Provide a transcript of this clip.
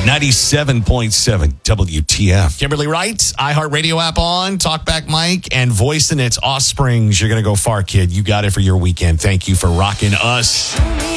97.7 WTF. Kimberly Wright, iHeartRadio app on, Talkback Mike, and Voice and its Offsprings. You're going to go far, kid. You got it for your weekend. Thank you for rocking us.